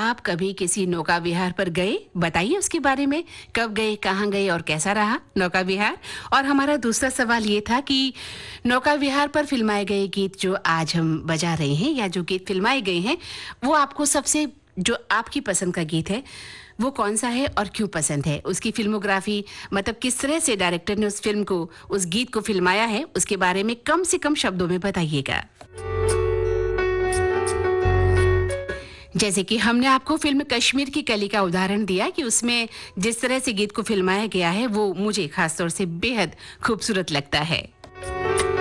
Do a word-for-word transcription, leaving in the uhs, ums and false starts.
आप कभी किसी नौका विहार पर गए? बताइए उसके बारे में। कब गए, कहाँ गए और कैसा रहा नौका विहार? और हमारा दूसरा सवाल ये था कि नौका विहार पर फिल्माए गए गीत जो आज हम बजा रहे हैं या जो गीत फिल्माए गए हैं, वो आपको सबसे जो आपकी पसंद का गीत है, वो कौन सा है और क्यों पसंद है? उसकी फ़िल्मोग्राफ़ी मतलब किस तरह से डायरेक्टर ने उस फ़िल्म को, उस गीत को फिल्माया है, उसके बारे में कम से कम शब्दों में बताइएगा। जैसे कि हमने आपको फ़िल्म कश्मीर की कली का उदाहरण दिया कि उसमें जिस तरह से गीत को फिल्माया गया है, वो मुझे ख़ास तौर से बेहद खूबसूरत लगता है।